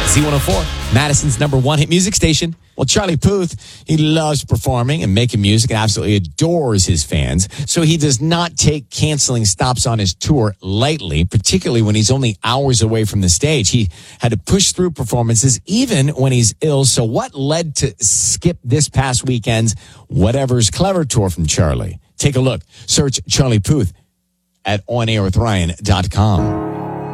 Z104, Madison's number one hit music station. Well, Charlie Puth, he loves performing and making music and absolutely adores his fans. So he does not take canceling stops on his tour lightly, particularly when he's only hours away from the stage. He had to push through performances even when he's ill. So what led to skip this past weekend's Whatever's Clever tour from Charlie? Take a look. Search Charlie Puth at onairwithryan.com.